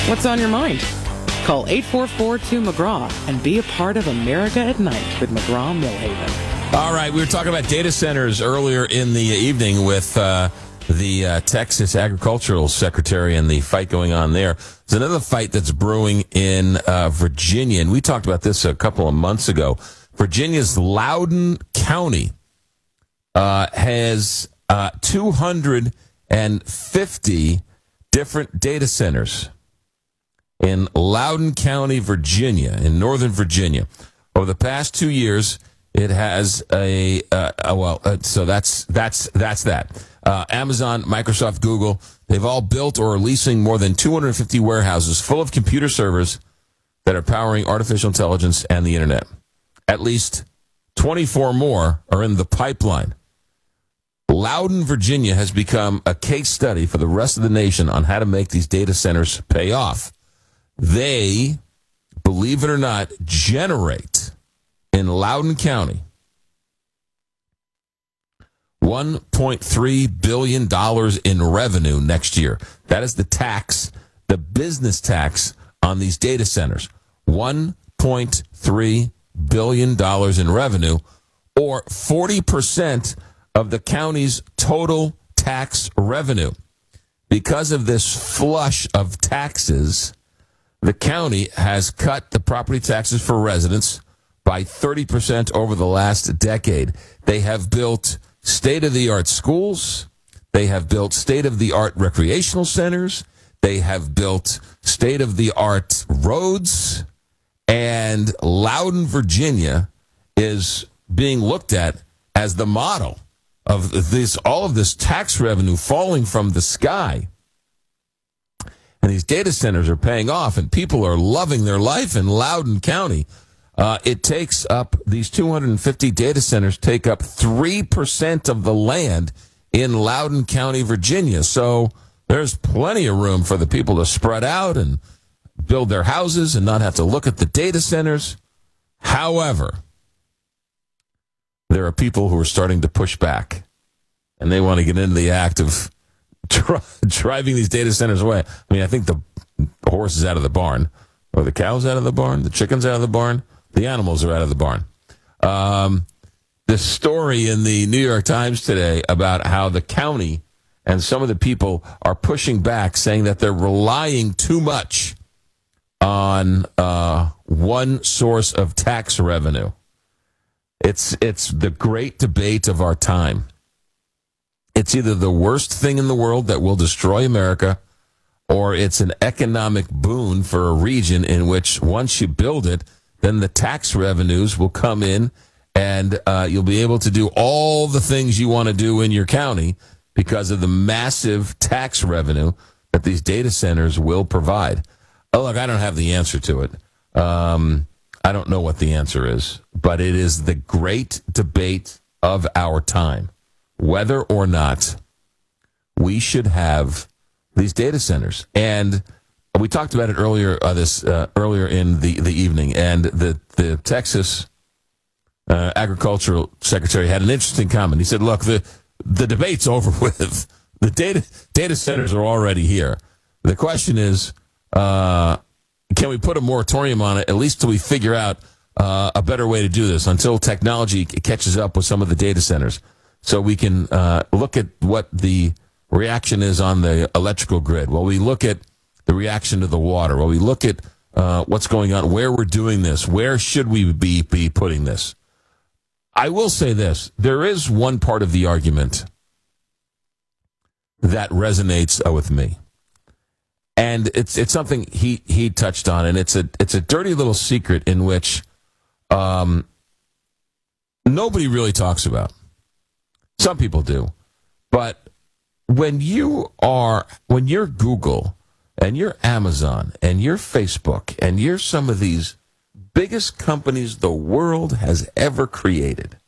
What's on your mind? Call 844-2McGraw and be a part of America at Night with McGraw-Millhaven. All right, we were talking about data centers earlier in the evening with the Texas Agricultural Secretary and the fight going on there. There's another fight that's brewing in Virginia, and we talked about this a couple of months ago. Virginia's Loudoun County has 250 different data centers in Loudoun County, Virginia, in Northern Virginia. Over the past 2 years, it has so that's that. Amazon, Microsoft, Google, they've all built or are leasing more than 250 warehouses full of computer servers that are powering artificial intelligence and the internet. At least 24 more are in the pipeline. Loudoun, Virginia has become a case study for the rest of the nation on how to make these data centers pay off. They, believe it or not, generate in Loudoun County $1.3 billion in revenue next year. That is the tax, the business tax on these data centers. $1.3 billion in revenue, or 40% of the county's total tax revenue. Because of this flush of taxes, the county has cut the property taxes for residents by 30% over the last decade. They have built state-of-the-art schools. They have built state-of-the-art recreational centers. They have built state-of-the-art roads. And Loudoun, Virginia is being looked at as the model of this, all of this tax revenue falling from the sky. And these data centers are paying off, and people are loving their life in Loudoun County. It takes up, these 250 data centers take up 3% of the land in Loudoun County, Virginia. So there's plenty of room for the people to spread out and build their houses and not have to look at the data centers. However, there are people who are starting to push back, and they want to get into the act of driving these data centers away. I mean, I think the horse is out of the barn, or the cow's out of the barn, the chicken's out of the barn, the animals are out of the barn. The story in the New York Times today about how the county and some of the people are pushing back, saying that they're relying too much on one source of tax revenue. It's the great debate of our time. It's either the worst thing in the world that will destroy America, or it's an economic boon for a region in which once you build it, then the tax revenues will come in, and you'll be able to do all the things you want to do in your county because of the massive tax revenue that these data centers will provide. Oh, look, I don't have the answer to it. I don't know what the answer is, but it is the great debate of our time, whether or not we should have these data centers. And we talked about it earlier earlier in the evening, and the Texas Agricultural Secretary had an interesting comment. He said, look, the debate's over with. The data centers are already here. The question is, can we put a moratorium on it, at least till we figure out a better way to do this, until technology catches up with some of the data centers, so we can look at what the reaction is on the electrical grid. Well, we look at the reaction to the water. Well, we look at what's going on, where we're doing this, where should we be putting this. I will say this. There is one part of the argument that resonates with me. And it's something he touched on, and it's a dirty little secret in which nobody really talks about. Some people do, but when you're Google and you're Amazon and you're Facebook and you're some of these biggest companies the world has ever created,